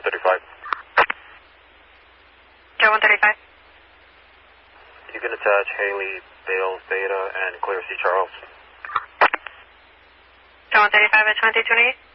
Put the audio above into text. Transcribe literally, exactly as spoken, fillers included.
thirty-five. Joe one thirty-five. You can attach Haley, Bales, Beta, and clear C. Charles. Joe one thirty-five at twenty twenty-eight.